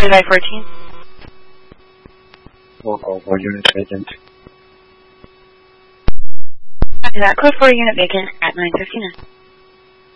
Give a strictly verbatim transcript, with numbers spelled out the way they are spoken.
By fourteen. We'll call four unit vacant. After that, code four unit vacant at nine fifty-nine.